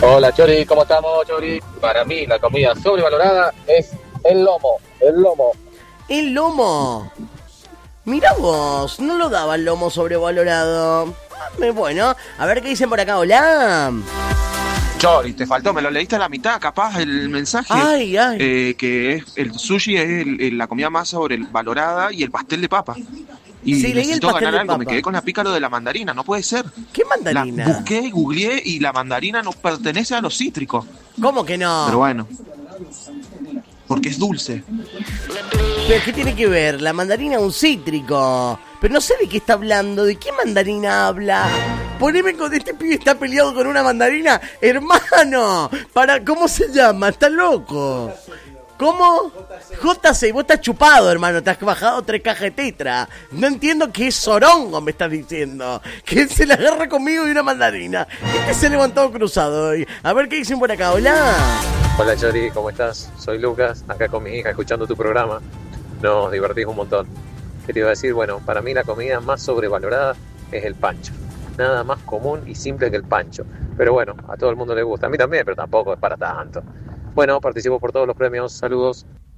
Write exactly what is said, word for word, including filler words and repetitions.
Hola Chori, ¿cómo estamos Chori? Para mí la comida sobrevalorada es el lomo, el lomo. El lomo. Mirá vos, no lo daba el lomo sobrevalorado. Ah, bueno, a ver qué dicen por acá. Hola. Chori, te faltó, me lo leíste a la mitad, capaz, el mensaje. Ay, ay. Eh, que es, el sushi es el- el- la comida más sobrevalorada y el pastel de papa. Y Sí, leí el necesito pastel ganar de algo, papa. me quedé con la pícaro de la mandarina, no puede ser. ¿Qué mandarina? La busqué, googleé y la mandarina no pertenece a los cítricos. ¿Cómo que no? Pero bueno, porque es dulce. ¿Pero qué tiene que ver? La mandarina es un cítrico. Pero no sé de qué está hablando. ¿De qué mandarina habla? Poneme con este pibe está peleado con una mandarina. Hermano, para, ¿cómo se llama? Está loco. ¿Cómo? J C, vos estás chupado, hermano. Te has bajado tres cajas de tetra. No entiendo qué sorongo me estás diciendo. Que se la agarra conmigo y una mandarina. Este se ha levantado cruzado hoy. A ver qué dicen por acá. Hola. Hola Chori, ¿cómo estás? Soy Lucas, acá con mi hija escuchando tu programa. Nos divertís un montón. ¿Qué te iba a decir? Bueno, para mí la comida más sobrevalorada es el pancho. Nada más común y simple que el pancho. Pero bueno, a todo el mundo le gusta. A mí también, pero tampoco es para tanto. Bueno, participo por todos los premios. Saludos.